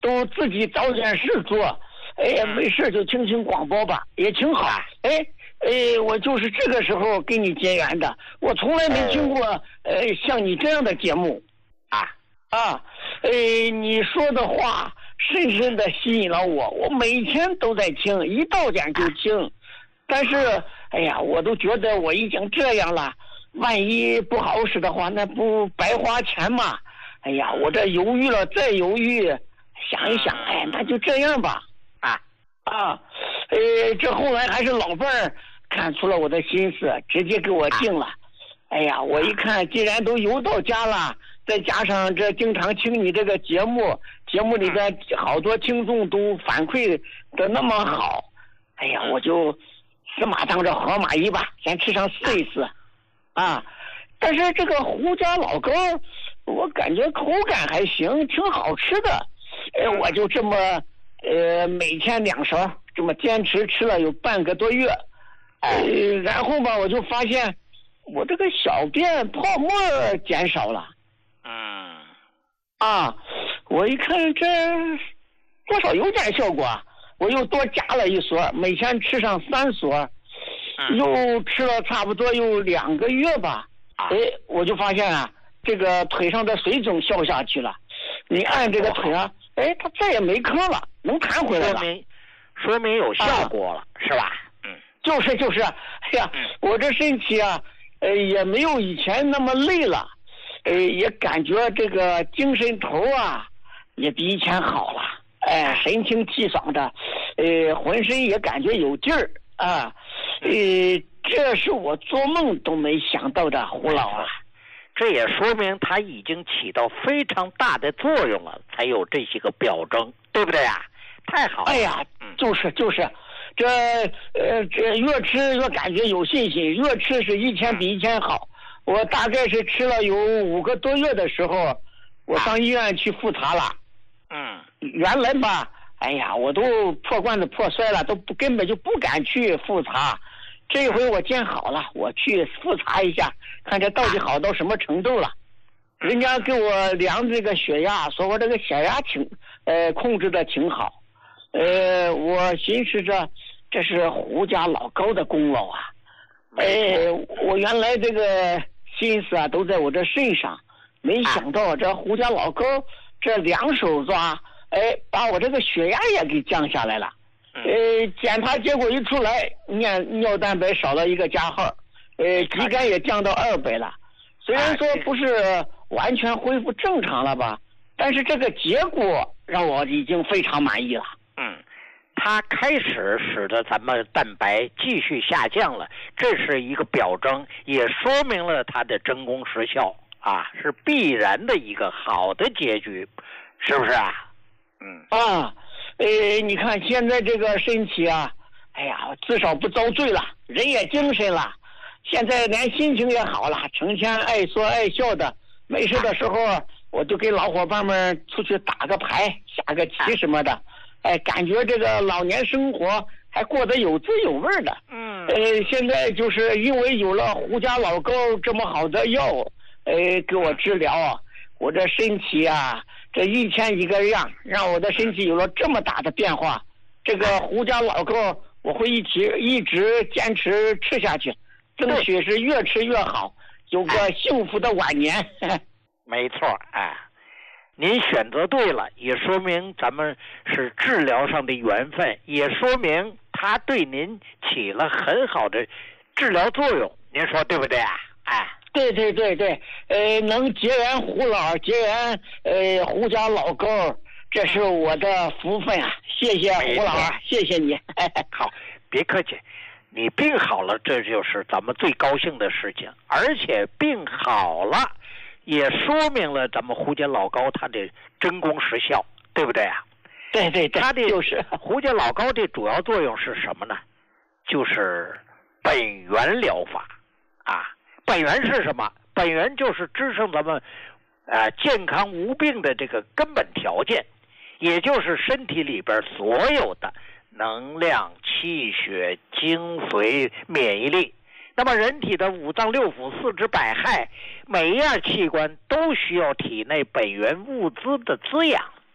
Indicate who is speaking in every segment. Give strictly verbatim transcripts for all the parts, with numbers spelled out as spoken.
Speaker 1: 都自己找点事做，哎，没事就听听广播吧，也挺好。哎，哎，我就是这个时候跟你结缘的，我从来没听过呃像你这样的节目，
Speaker 2: 啊
Speaker 1: 啊，哎，你说的话深深的吸引了我，我每天都在听，一到点就听。但是，哎呀，我都觉得我已经这样了，万一不好使的话，那不白花钱吗？哎呀，我这犹豫了，再犹豫，想一想，哎，那就这样吧。
Speaker 2: 啊
Speaker 1: 啊，呃，这后来还是老伴儿看出了我的心思，直接给我定了。哎呀，我一看，既然都邮到家了，再加上这经常听你这个节目，节目里边好多听众都反馈的那么好，哎呀，我就死马当着活马医吧，先吃上试一试。啊，但是这个胡家老糕，我感觉口感还行，挺好吃的。呃，我就这么呃每天两勺，这么坚持吃了有半个多月。呃，然后吧，我就发现我这个小便泡沫减少了。
Speaker 2: 嗯。
Speaker 1: 啊，我一看这多少有点效果，我又多加了一勺，每天吃上三勺。又吃了差不多有两个月吧，哎，我就发现啊，这个腿上的水肿消下去了。你按这个腿啊，哎，它再也没坑了，能弹回来了。
Speaker 2: 说明说明有效果了，啊、是吧？
Speaker 1: 嗯，就是就是，哎呀，嗯、我这身体啊，呃，也没有以前那么累了，呃，也感觉这个精神头啊，也比以前好了，哎，神清气爽的，呃，浑身也感觉有劲儿啊。呃，这是我做梦都没想到的，胡老啊！
Speaker 2: 这也说明它已经起到非常大的作用了，才有这些个表征，对不对啊？太好了！
Speaker 1: 哎呀，就是就是，这呃这越吃越感觉有信心，越吃是一天比一天好。我大概是吃了有五个多月的时候，我上医院去复查了。
Speaker 2: 嗯，
Speaker 1: 原来吧，哎呀，我都破罐子破摔了，都不根本就不敢去复查。这一回我见好了，我去复查一下，看这到底好到什么程度了。人家给我量这个血压，说我这个血压挺呃控制的挺好。呃，我寻思着这是胡家老高的功劳啊。哎，我原来这个心思啊都在我这身上，没想到这胡家老高这两手抓，哎，把我这个血压也给降下来了。呃，检查结果一出来，尿尿蛋白少了一个加号，呃，肌酐也降到二百了。虽然说不是完全恢复正常了吧，但是这个结果让我已经非常满意了。
Speaker 2: 嗯，它开始使得咱们蛋白继续下降了，这是一个表征，也说明了它的真功实效啊，是必然的一个好的结局，是不是啊？嗯
Speaker 1: 啊。呃，你看现在这个身体啊，哎呀，至少不遭罪了，人也精神了，现在连心情也好了，成天爱说爱笑的。没事的时候，我就跟老伙伴们出去打个牌、下个棋什么的，哎，感觉这个老年生活还过得有滋有味的。
Speaker 2: 嗯，
Speaker 1: 呃，现在就是因为有了胡家老高这么好的药，呃，给我治疗啊，我这身体啊。这一天一个样，让我的身体有了这么大的变化。这个胡家老高，我会一直一直坚持吃下去，争取是越吃越好，有个幸福的晚年。
Speaker 2: 没错，哎，您选择对了，也说明咱们是治疗上的缘分，也说明它对您起了很好的治疗作用。您说对不对啊？哎。
Speaker 1: 对对对对，呃，能结缘胡老，结缘呃胡家老高，这是我的福分啊！谢谢胡老，谢谢你。
Speaker 2: 好，别客气，你病好了，这就是咱们最高兴的事情。而且病好了，也说明了咱们胡家老高他的真功实效，对不对啊？
Speaker 1: 对对对，
Speaker 2: 他的
Speaker 1: 就是
Speaker 2: 胡家老高的主要作用是什么呢？就是本源疗法啊。本源是什么？本源就是支撑咱们呃健康无病的这个根本条件，也就是身体里边所有的能量、气血、精髓、免疫力。那么人体的五脏六腑、四肢百骸，每一样器官都需要体内本源物资的滋养，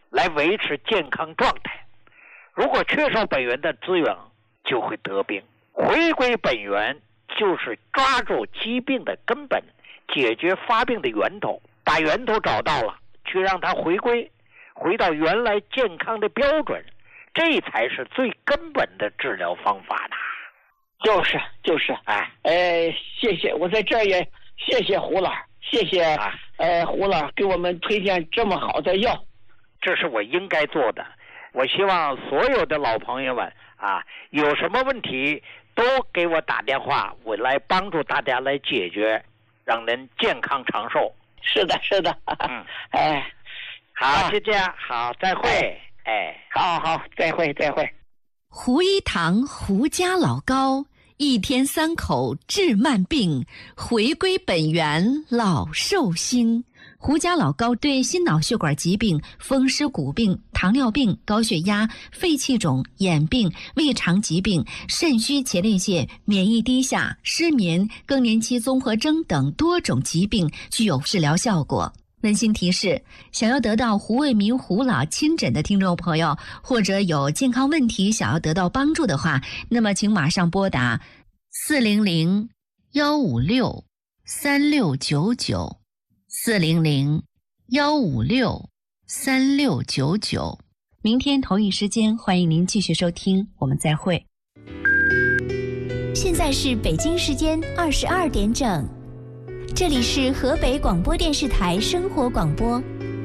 Speaker 2: 来维持健康状态。如果缺少本源的滋养，就会得病。回归本源就是抓住疾病的根本，解决发病的源头，把源头找到了，去让它回归，回到原来健康的标准，这才是最根本的治疗方法呢。
Speaker 1: 就是就是，
Speaker 2: 哎，
Speaker 1: 呃，谢谢，我在这儿也谢谢胡老，谢谢，啊、呃，胡老给我们推荐这么好的药，
Speaker 2: 这是我应该做的。我希望所有的老朋友们啊，有什么问题都给我打电话，我来帮助大家来解决，让人健康长寿。
Speaker 1: 是的，是的，
Speaker 2: 嗯，
Speaker 1: 哎，
Speaker 2: 好，就这样，好，再会，哎，
Speaker 1: 哎好好，再会，再会。
Speaker 3: 胡一堂胡家老高，一天三口治慢病，回归本源老寿星。胡家老高对心脑血管疾病、风湿骨病、糖尿病、高血压、肺气肿、眼病、胃肠疾病、肾虚前列腺、免疫低下、失眠、更年期综合征等多种疾病具有治疗效果。温馨提示：想要得到胡卫民胡老亲诊的听众朋友，或者有健康问题想要得到帮助的话，那么请马上拨打四零零幺五六三六九九。四零零幺五六三六九九，明天同一时间，欢迎您继续收听，我们再会。
Speaker 4: 现在是北京时间二十二点整，这里是河北广播电视台生活广播。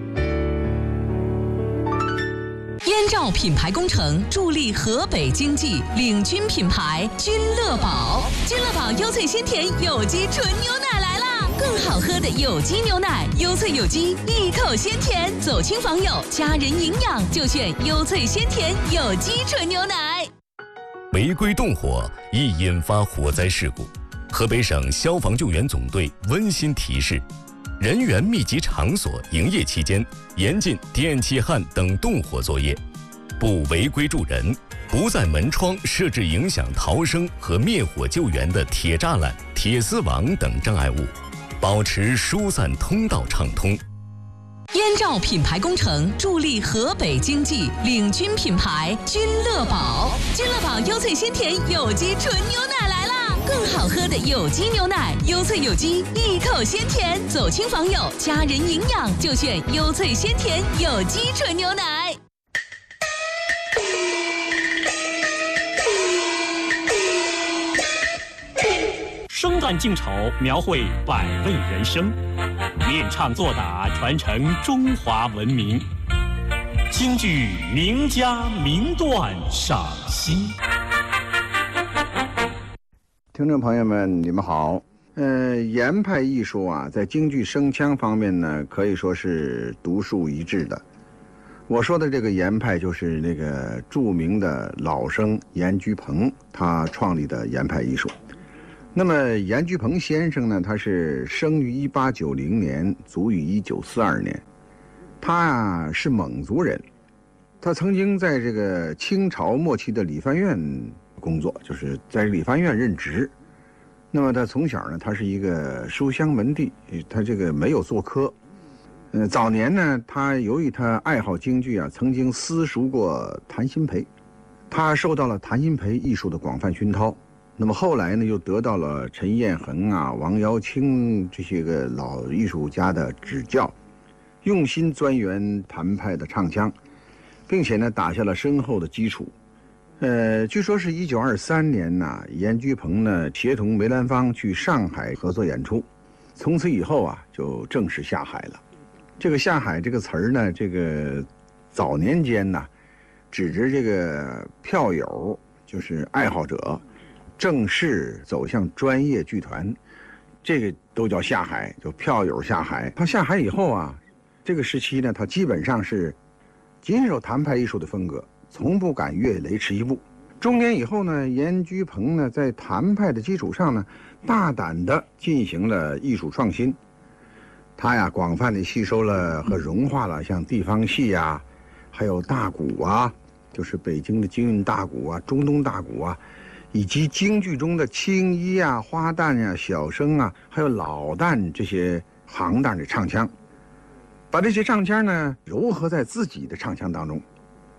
Speaker 5: 燕赵品牌工程助力河北经济，领军品牌君乐宝。君乐宝优萃鲜甜有机纯牛奶来啦！更好喝的有机牛奶，优萃有机，一口鲜甜。走亲访友，家人营养就选优萃鲜甜有机纯牛奶。
Speaker 6: 违规动火易引发火灾事故，河北省消防救援总队温馨提示：人员密集场所营业期间，严禁电气焊等动火作业，不违规助人，不在门窗设置影响逃生和灭火救援的铁栅栏、铁丝网等障碍物，保持疏散通道畅通。
Speaker 5: 燕赵品牌工程助力河北经济，领军品牌君乐宝。君乐宝优萃鲜甜有机纯牛奶来啦！更好喝的有机牛奶，优萃有机，一口鲜甜。走亲访友，家人营养就选优萃鲜甜有机纯牛奶。
Speaker 7: 生旦净丑，描绘百味人生，练唱作打，传承中华文明。京剧名家名段赏析。
Speaker 8: 听众朋友们，你们好。呃，严派艺术啊，在京剧声腔方面呢，可以说是独树一帜的。我说的这个严派，就是那个著名的老生严居鹏他创立的严派艺术。那么严居鹏先生呢，他是生于一八九零年，卒于一九四二年。他啊是蒙族人，他曾经在这个清朝末期的理藩院工作，就是在理藩院任职。那么他从小呢，他是一个书香门第，他这个没有做科。呃，早年呢，他由于他爱好京剧啊，曾经私塾过谭鑫培，他受到了谭鑫培艺术的广泛熏陶。那么后来呢，又得到了陈彦衡啊、王瑶卿这些个老艺术家的指教，用心钻研谭派的唱腔，并且呢，打下了深厚的基础。呃，据说是一九二三年呢，严居鹏呢协同梅兰芳去上海合作演出，从此以后啊，就正式下海了。这个下海这个词儿呢，这个早年间呢，指着这个票友，就是爱好者。正式走向专业剧团，这个都叫下海，就票友下海。他下海以后啊，这个时期呢，他基本上是谨守谭派艺术的风格，从不敢越雷池一步。中年以后呢，严居鹏呢在谭派的基础上呢，大胆地进行了艺术创新。他呀，广泛地吸收了和融化了像地方戏啊，还有大鼓啊，就是北京的京韵大鼓啊、中东大鼓啊。以及京剧中的青衣啊、花旦啊、小生啊，还有老旦这些行当的唱腔。 把这些唱腔呢糅合在自己的唱腔当中。